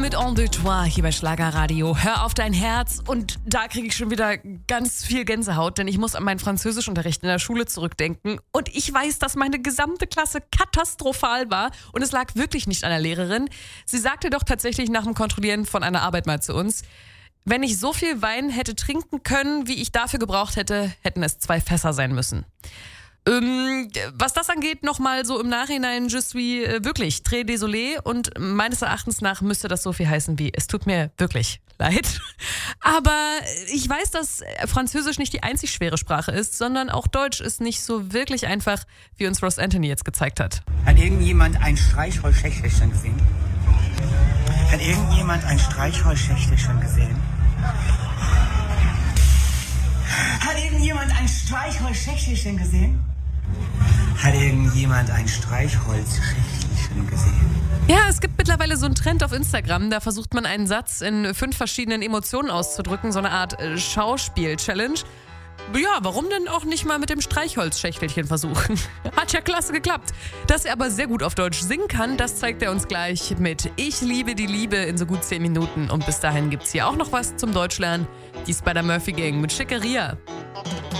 mit En deux Trois hier bei Schlagerradio. Hör auf dein Herz. Und da kriege ich schon wieder ganz viel Gänsehaut, denn ich muss an meinen Französischunterricht in der Schule zurückdenken. Und ich weiß, dass meine gesamte Klasse katastrophal war. Und es lag wirklich nicht an der Lehrerin. Sie sagte doch tatsächlich nach dem Kontrollieren von einer Arbeit mal zu uns: Wenn ich so viel Wein hätte trinken können, wie ich dafür gebraucht hätte, hätten es 2 Fässer sein müssen. Was das angeht, nochmal so im Nachhinein, je suis wirklich très désolé, und meines Erachtens nach müsste das so viel heißen wie: Es tut mir wirklich leid. Aber ich weiß, dass Französisch nicht die einzig schwere Sprache ist, sondern auch Deutsch ist nicht so wirklich einfach, wie uns Ross Anthony jetzt gezeigt hat. Hat irgendjemand ein Streichholzschächtelchen gesehen? Hat irgendjemand ein Streichholzschächtelchen gesehen? Hat irgendjemand ein Streichholzschächtelchen gesehen? Hat irgendjemand ein Streichholzschächtelchen gesehen? Ja, es gibt mittlerweile so einen Trend auf Instagram, da versucht man einen Satz in 5 verschiedenen Emotionen auszudrücken, so eine Art Schauspiel-Challenge. Ja, warum denn auch nicht mal mit dem Streichholzschächtelchen versuchen? Hat ja klasse geklappt. Dass er aber sehr gut auf Deutsch singen kann, das zeigt er uns gleich mit Ich liebe die Liebe in so gut 10 Minuten. Und bis dahin gibt's hier auch noch was zum Deutschlernen. Die Spider-Murphy Gang mit Schickeria.